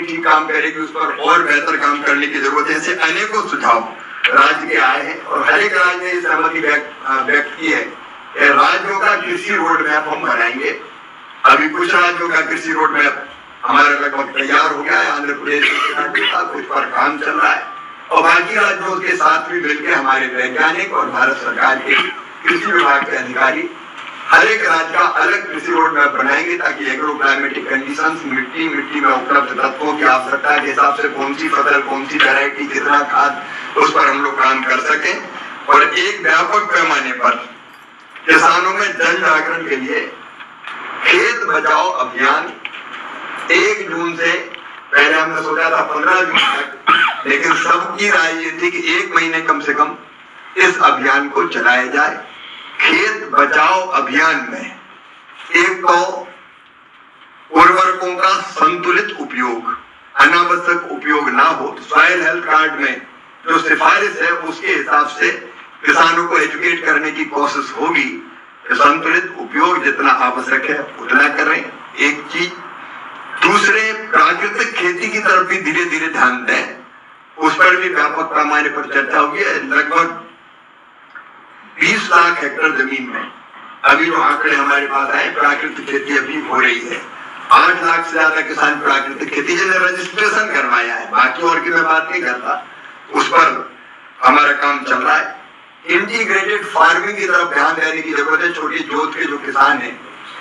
ठीक काम करेगी, उस पर और बेहतर काम करने की जरूरत है। ऐसे अनेकों सुझाव राज्य के आए हैं और हर एक राज्य ने इस सहमति व्यक्त की है कि राज्यों का कृषि रोड मैप हम बनाएंगे। अभी कुछ राज्यों का कृषि रोड मैप हमारा लगभग तैयार हो गया है, आंध्र प्रदेश का कुछ पर काम चल रहा है और बाकी राज्यों के साथ भी मिलकर हमारे वैज्ञानिक और भारत सरकार के कृषि विभाग के अधिकारी हर एक राज्य का अलग कृषि रोड मैप बनाएंगे ताकि एग्रो क्लाइमेटिक कंडीशंस, मिट्टी में उपलब्ध तत्वों की आवश्यकता के हिसाब से कौन सी फसल, कौन सी वैरायटी, कितना खाद, उस पर हम लोग काम कर सकें। और एक व्यापक पैमाने पर किसानों में जन जागरण के लिए खेत बचाओ अभियान 1 जून से, पहले हमने सोचा था 15 जून तक, लेकिन सबकी राय ये थी कि 1 महीने कम से कम इस अभियान को चलाया जाए। खेत बचाओ अभियान में एक तो उर्वरकों का संतुलित उपयोग, अनावश्यक उपयोग ना हो, सॉइल हेल्थ कार्ड में जो सिफारिश है उसके हिसाब से किसानों को एजुकेट करने की कोशिश होगी। संतुलित उपयोग जितना आवश्यक है उतना करें, एक चीज। दूसरे, प्राकृतिक खेती की तरफ भी धीरे धीरे ध्यान दें, उस पर भी व्यापक पैमाने पर चर्चा होगी। लगभग 20 लाख हेक्टेयर जमीन में अभी जो आंकड़े हमारे पास आए, प्राकृतिक खेती अभी हो रही है। 8 लाख से ज्यादा किसान प्राकृतिक खेती जिन्हें रजिस्ट्रेशन करवाया है, बाकी और की मैं बात नहीं करता, उस पर हमारा काम चल रहा है। इंटीग्रेटेड फार्मिंग की तरफ ध्यान देने की जरूरत है। छोटी जोत के जो किसान है,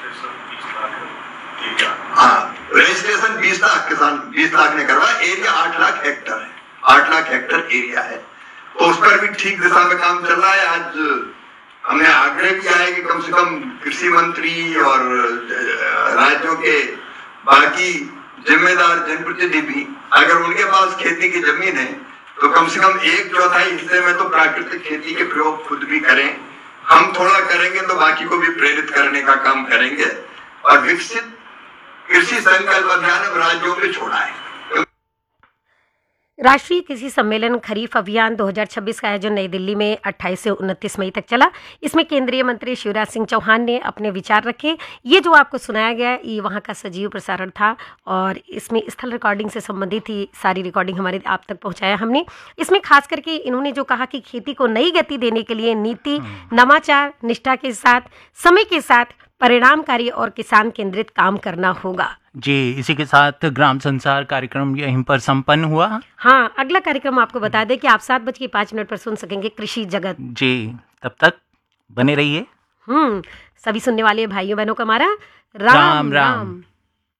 हाँ, रजिस्ट्रेशन 20 लाख किसान 20 लाख ने करवाया, एरिया 8 लाख हेक्टेयर है, 8 लाख हेक्टेयर एरिया है, तो उस पर भी ठीक दिशा में काम चल रहा है। आज हमने आग्रह किया है कि कम से कम कृषि मंत्री और राज्यों के बाकी जिम्मेदार जनप्रतिनिधि भी, अगर उनके पास खेती की जमीन है तो कम से कम 1/4 हिस्से में तो प्राकृतिक खेती के प्रयोग खुद भी करें। हम थोड़ा करेंगे तो बाकी को भी प्रेरित करने का काम करेंगे और विकसित कृषि संकल्प अभियान अब राज्यों पे छोड़ा है। राष्ट्रीय कृषि सम्मेलन खरीफ अभियान 2026 का आयोजन नई दिल्ली में 28 से 29 मई तक चला। इसमें केंद्रीय मंत्री शिवराज सिंह चौहान ने अपने विचार रखे। ये जो आपको सुनाया गया ये वहाँ का सजीव प्रसारण था और इसमें स्थल रिकॉर्डिंग से संबंधित ही सारी रिकॉर्डिंग हमारे आप तक पहुँचाया हमने। इसमें खास करके इन्होंने जो कहा कि खेती को नई गति देने के लिए नीति, नवाचार, निष्ठा के साथ, समय के साथ परिणामकारी और किसान केंद्रित काम करना होगा। जी, इसी के साथ ग्राम संसार कार्यक्रम यहीं पर संपन्न हुआ। हाँ, अगला कार्यक्रम आपको बता दें कि आप 7:05 पर सुन सकेंगे कृषि जगत। जी, तब तक बने रहिए। सभी सुनने वाले भाइयों बहनों का हमारा राम राम।